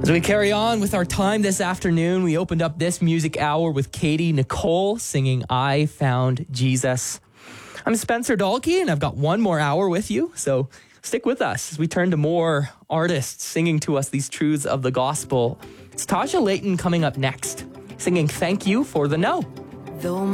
As we carry on with our time this afternoon, we opened up this music hour with Katie Nicole singing I Found Jesus. I'm Spencer Dahlke, and I've got one more hour with you, so stick with us as we turn to more artists singing to us these truths of the gospel. It's Tasha Layton coming up next, singing Thank You for the No. Though